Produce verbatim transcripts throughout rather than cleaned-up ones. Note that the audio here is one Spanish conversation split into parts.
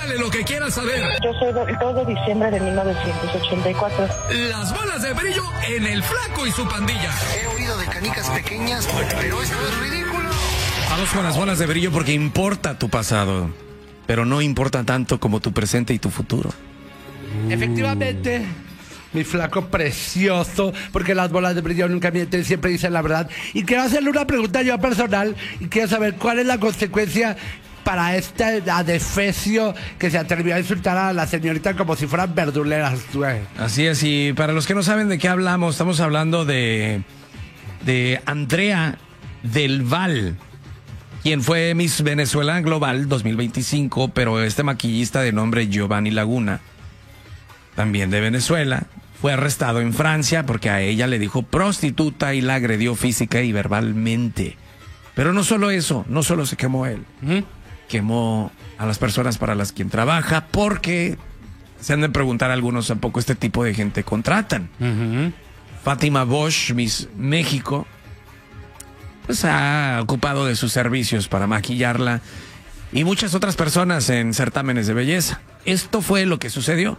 Pregúntale lo que quieras saber. Yo soy del dos de diciembre de mil novecientos ochenta y cuatro. Las bolas de brillo en el Flaco y su pandilla. He oído de canicas pequeñas, pero esto es ridículo. Vamos con las bolas de brillo porque importa tu pasado, pero no importa tanto como tu presente y tu futuro. Efectivamente, mi flaco precioso, porque las bolas de brillo nunca mienten, siempre dicen la verdad. Y quiero hacerle una pregunta yo personal y quiero saber cuál es la consecuencia para este adefesio que se atrevió a insultar a la señorita como si fueran verduleras, güey. Así es, y para los que no saben de qué hablamos, estamos hablando de, de Andrea del Val, quien fue Miss Venezuela Global dos mil veinticinco, pero este maquillista de nombre Giovanni Laguna, también de Venezuela, fue arrestado en Francia porque a ella le dijo prostituta y la agredió física y verbalmente. Pero no solo eso, no solo se quemó él, ¿Mm? quemó a las personas para las quien trabaja, porque se han de preguntar algunos a poco este tipo de gente contratan. Uh-huh. Fátima Bosch, Miss México, pues ha ocupado de sus servicios para maquillarla y muchas otras personas en certámenes de belleza. Esto fue lo que sucedió.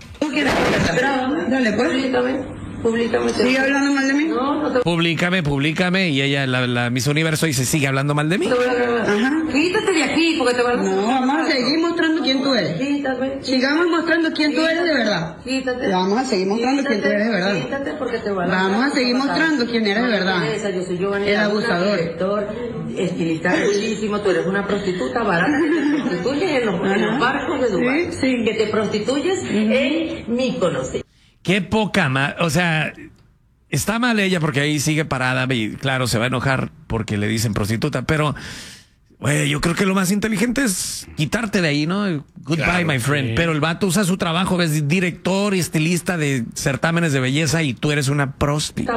Dale, pues. Públicame. ¿Sigue hablando mal de mí? No, no te... Públicame, públicame. Y ella, la, la Miss Universo, dice, ¿sigue hablando mal de mí? Ajá. Quítate de aquí, porque te van a... No, vamos a seguir mostrando quién tú eres. Quítate. Sigamos mostrando quién tú eres de verdad. Quítate. Vamos a seguir mostrando quién tú eres de verdad. Quítate porque te van a... Vamos a seguir mostrando quién eres de verdad. Yo soy Giovanni, el abusador. Director, estilista bellísimo. Tú eres una prostituta barata que te prostituyes en los, en los barcos de Dubái. Sí, sí. Que te prostituyes uh-huh. en Mykonos. Qué poca ma... O sea, está mal ella porque ahí sigue parada y claro, se va a enojar porque le dicen prostituta, pero güey, yo creo que lo más inteligente es quitarte de ahí, ¿no? Goodbye, claro, my friend. Sí. Pero el vato usa su trabajo, ves, director y estilista de certámenes de belleza y tú eres una prostituta.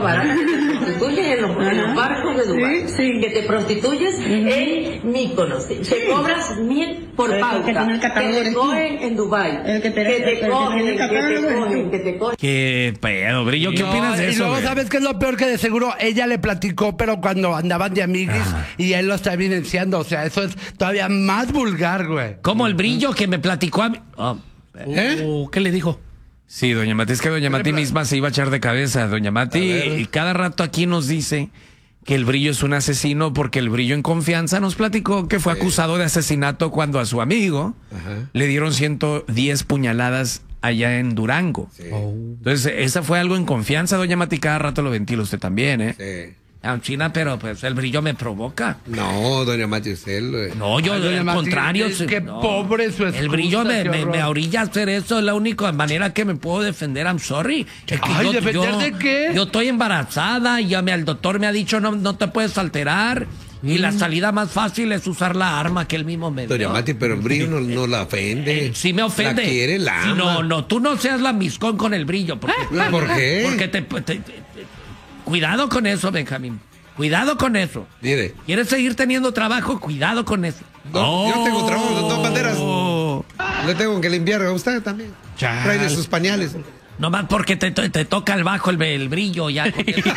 En los, en los barcos de Dubái, sí, sí. que te prostituyes uh-huh. en Mykonos, te sí. cobras mil por el pauta, que, que te cogen en Dubái, el que te, que te el cogen, que, que te cogen, que te cogen. Qué pedo, Brillo, ¿qué no, opinas de eso? Y luego, güey? ¿sabes qué es lo peor? Que de seguro ella le platicó, pero cuando andaban de amiguis ah. y él lo está evidenciando, o sea, eso es todavía más vulgar, güey. Como el Brillo que me platicó a mí. Oh, ¿Eh? Uh, ¿Qué le dijo? Sí, doña Mati, es que doña Mati misma se iba a echar de cabeza, doña Mati, y cada rato aquí nos dice que el Brillo es un asesino porque el Brillo en confianza nos platicó que fue sí. acusado de asesinato cuando a su amigo Ajá. le dieron ciento diez puñaladas allá en Durango. Sí. Oh. Entonces, esa fue algo en confianza, doña Mati, cada rato lo ventila usted también, ¿eh? Sí. China, pero pues el Brillo me provoca. No, doña Mati, usted lo... No, yo al contrario. Es que no. pobre su excusa, el Brillo me, me, me orilla a hacer eso, es la única manera que me puedo defender. I'm sorry. Es que Ay, yo, ¿defender yo, de qué? Yo estoy embarazada y ya me, el doctor me ha dicho no, no te puedes alterar. Mm. Y la salida más fácil es usar la arma que él mismo me dio. Doña Mati, pero el Brillo no, no la ofende. Eh, sí me ofende. La quiere, la ama. Sí, no, no, tú no seas la miscón con el Brillo. Porque, ¿Por qué? Porque te, te, te, te... Cuidado con eso, Benjamín. Cuidado con eso. Mire. ¿Quieres seguir teniendo trabajo? Cuidado con eso. No, oh. Yo tengo trabajo de dos banderas. Le tengo que limpiar a usted también. Chal. Trae sus pañales. Nomás porque te, te, te toca el bajo el, el Brillo ya.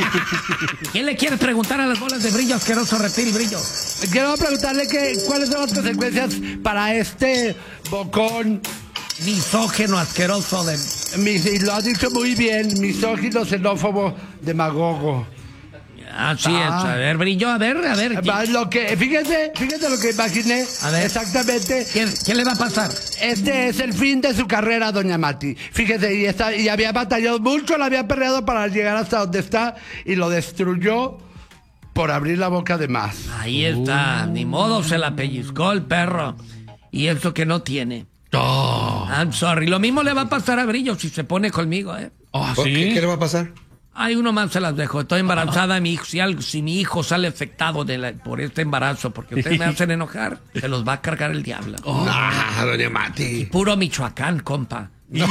¿Quién le quiere preguntar a las bolas de Brillo asqueroso reptil Brillo? Quiero preguntarle que cuáles son las consecuencias para este bocón misógeno asqueroso de... Mis, y lo ha dicho muy bien, misógino, xenófobo, demagogo. Así ah. es, a ver, Brillo, a ver, a ver. Lo que, fíjese, fíjese lo que imaginé. A ver. Exactamente. ¿Qué, ¿Qué le va a pasar? Este es el fin de su carrera, doña Mati. Fíjese, y, está, y había batallado mucho, la había perreado para llegar hasta donde está y lo destruyó por abrir la boca de más. Ahí está, uh. ni modo, se la pellizcó el perro. Y eso que no tiene. Oh. I'm sorry, lo mismo le va a pasar a Brillo si se pone conmigo, ¿eh? Oh, ¿sí? ¿Qué, ¿Qué le va a pasar? Ay, uno más se las dejo. Estoy embarazada. Mi hijo, si, algo, si mi hijo sale afectado de la, por este embarazo, porque ustedes me hacen enojar, se los va a cargar el diablo. Oh. No, doña Mati. Y puro Michoacán, compa. No.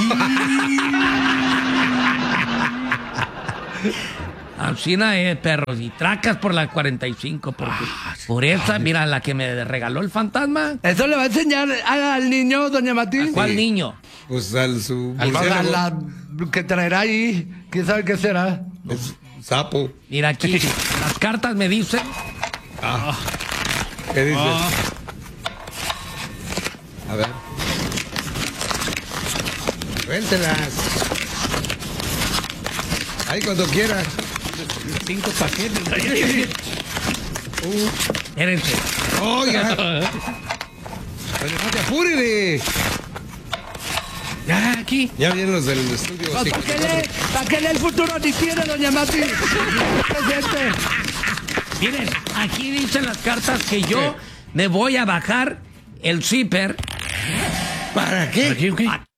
Alcina es, perros. Y tracas por la cuarenta y cinco. Porque ah, por esa, ay. Mira, la que me regaló el fantasma. ¿Eso le va a enseñar al niño, doña Mati? ¿A cuál sí. niño? Pues al su... Al a la que traerá ahí. ¿Quién sabe qué será? Es sapo. Mira aquí, las cartas me dicen... Ah. ¿Qué dice? Ah. A ver. Suéltelas. Ahí cuando quiera. Cinco paquetes. uh, Espérense. Oiga. Oye, no te apures. Ya, aquí. Ya vienen los del estudio. ¿Para qué lee, pa' qué lee el futuro ni tiene, doña Mati? Presente. Miren, aquí dicen las cartas que yo me voy a bajar el zipper. ¿Para qué? Aquí, okay.